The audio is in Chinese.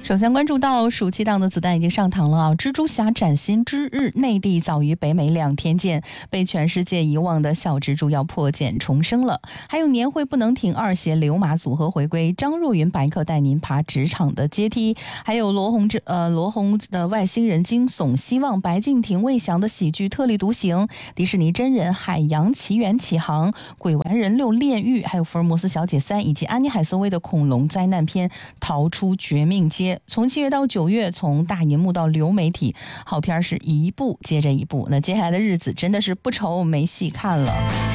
首先关注到暑期档的子弹已经上膛了啊！蜘蛛侠崭新之日，内地早于北美2天见，被全世界遗忘的小蜘蛛要破茧重生了。还有年会不能停，2协流马组合回归，张若昀白客带您爬职场的阶梯。还有罗红的外星人惊悚，希望白敬亭、魏翔的喜剧特立独行。迪士尼真人海洋奇缘起航，鬼玩人6炼狱，还有福尔摩斯小姐3以及安妮海瑟薇的恐龙灾难片逃出绝命街。从7月到9月，从大银幕到流媒体，好片是一部接着一部。那接下来的日子真的是不愁没戏看了。